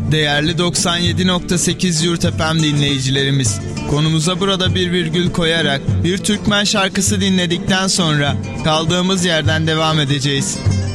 Değerli 97.8 Yurt FM dinleyicilerimiz, konumuza burada bir virgül koyarak bir Türkmen şarkısı dinledikten sonra kaldığımız yerden devam edeceğiz.